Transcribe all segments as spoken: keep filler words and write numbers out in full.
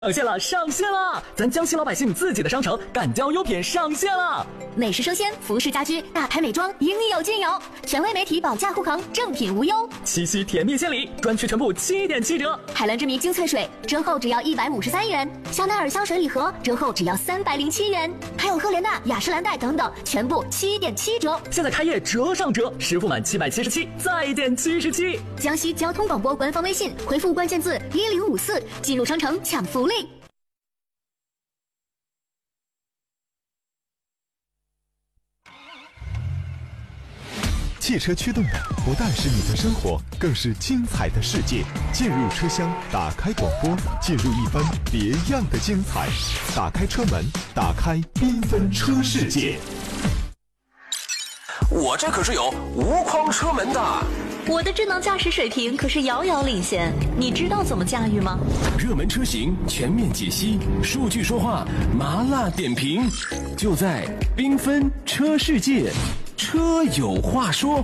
上线了，上线了！咱江西老百姓自己的商城敢交优品上线了。 美食生鲜、服饰家居、大牌美妆，应有尽有。权威媒体保价护航，正品无忧。 七夕甜蜜献礼，专区全部七点七折。 海蓝之谜精粹水折后只要一百五十三元，香奈儿香水礼盒折后只要三百零七元，还有赫莲娜、雅诗兰黛等等，全部七点七折。 现在开业折上折，实付满七百七十七，再减七十七。 江西交通广播官方微信回复关键字一零五四，进入商城抢福利。 汽车驱动的不但是你的生活，更是精彩的世界。进入车厢，打开广播，进入一番别样的精彩。打开车门，打开缤纷车世界。 我这可是有无框车门的。 我的智能驾驶水平可是遥遥领先，你知道怎么驾驭吗？ 热门车型全面解析，数据说话，麻辣点评，就在缤纷车世界，车有话说。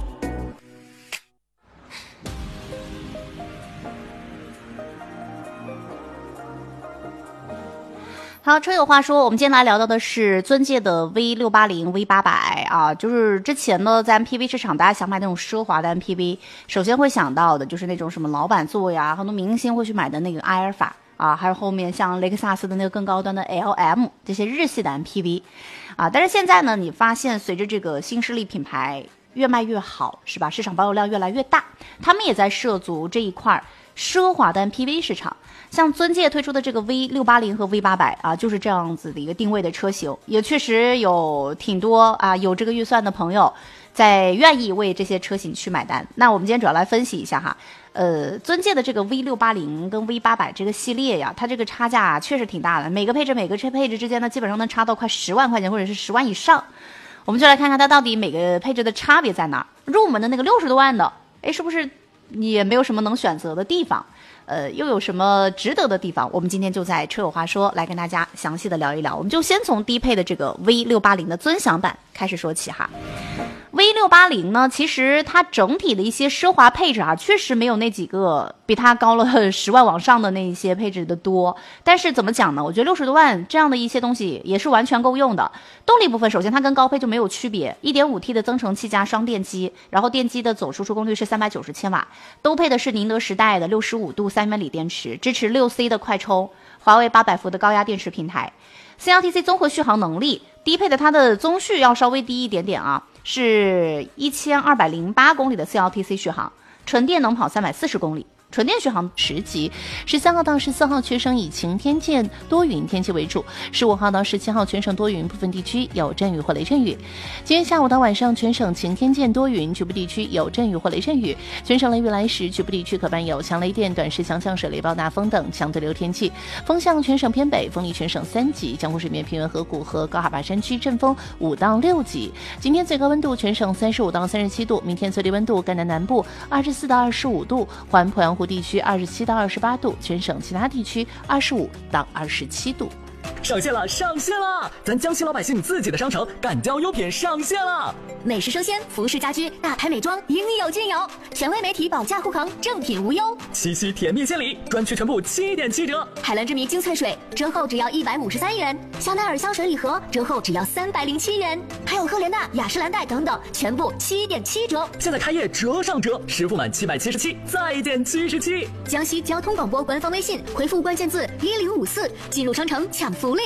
好，车有话说，我们今天来聊到的是尊界的 V 六八零 V 八百 啊，就是之前呢，在 M P V 市场，大家想买那种奢华的 M P V， 首先会想到的就是那种什么老板座呀，很多明星会去买的那个埃尔法啊，还有后面像雷克萨斯的那个更高端的 L M 这些日系的 M P V 啊，但是现在呢，你发现随着这个新势力品牌越卖越好，是吧？市场保有量越来越大，他们也在涉足这一块奢华的 M P V 市场。像尊界推出的这个 V 六八零和 V 八百 啊，就是这样子的一个定位的车型，也确实有挺多啊有这个预算的朋友在愿意为这些车型去买单。那我们今天主要来分析一下哈，呃，尊界的这个 V 六八零跟 V 八百 这个系列呀，它这个差价、啊、确实挺大的，每个配置每个配置之间呢，基本上能差到快十万块钱或者是十万以上。我们就来看看它到底每个配置的差别在哪儿。入门的那个六十多万的，哎，是不是也没有什么能选择的地方？呃，又有什么值得的地方？我们今天就在车有话说来跟大家详细的聊一聊。我们就先从低配的这个 V 六八零的尊享版开始说起哈。V 六八零呢，其实它整体的一些奢华配置啊，确实没有那几个比它高了十万往上的那一些配置的多。但是怎么讲呢？我觉得六十多万这样的一些东西也是完全够用的。动力部分，首先它跟高配就没有区别 ，一点五 T 的增程器加双电机，然后电机的总输出功率是三百九十千瓦，都配的是宁德时代的六十五度三元锂电池，支持 六 C 的快充，华为八百伏的高压电池平台。C L T C 综合续航能力，低配的它的综续要稍微低一点点啊，是一千二百零八公里的 C L T C 续航，纯电能跑三百四十公里。纯电续航十级，十三号到十四号全省以晴天见多云天气为主，十五号到十七号全省多云，部分地区有阵雨或雷阵雨。今天下午到晚上全省晴天见多云，局部地区有阵雨或雷阵雨。全省雷雨来时，局部地区可伴有强雷电、短时强降水、雷暴大风等强对流天气。风向全省偏北，风力全省三级，江湖水面平原河谷和高海拔山区阵风五到六级。今天最高温度全省三十五到三十七度，明天最低温度赣南南部二十四到二十五度，环鄱阳湖地区二十七到二十八度，全省其他地区二十五到二十七度。 上线了，上线了！咱江西老百姓自己的商城敢交优品上线了。 美食生鲜、服饰家居、大牌美妆，应有尽有。权威媒体保价护航，正品无忧。 七夕甜蜜献礼，专区全部七点七折。 海蓝之谜精粹水折后只要一百五十三元，香奈儿香水礼盒折后只要三百零七元，还有赫莲娜、雅诗兰黛等等，全部七点七折。 现在开业折上折，实付满七百七十七，再减七十七。 江西交通广播官方微信回复关键字一零五四，进入商城抢福利。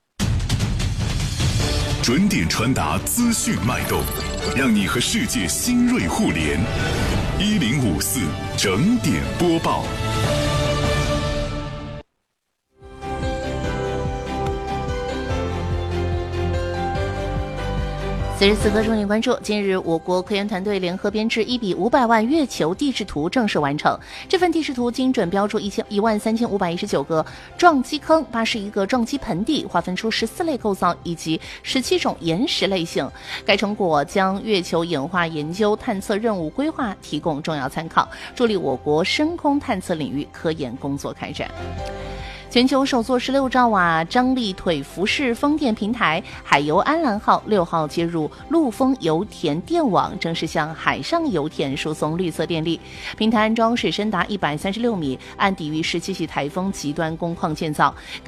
准点传达资讯脉动，让你和世界新锐互联。一零五四整点播报。 此时此刻重点关注，近日我国科研团队联合编制一比五百万月球地质图正式完成。这份地质图精准标注一千一万三千五百一十九个撞击坑、八十一个撞击盆地，划分出十四类构造以及十七种岩石类型。该成果将月球演化研究探测任务规划提供重要参考，助力我国深空探测领域科研工作开展。 全球首座十六兆瓦张力腿浮式风电平台海油安澜号六号接入陆丰油田电网，正式向海上油田输送绿色电力。平台安装水深达一百三十六米，按抵御十七级台风极端工况建造。